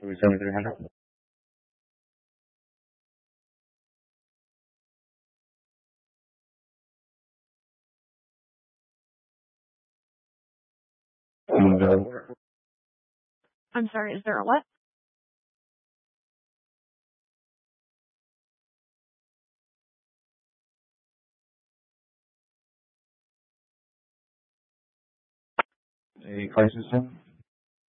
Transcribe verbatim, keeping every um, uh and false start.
seventy-three hundred. I'm sorry, is there a what? A crisis, sir?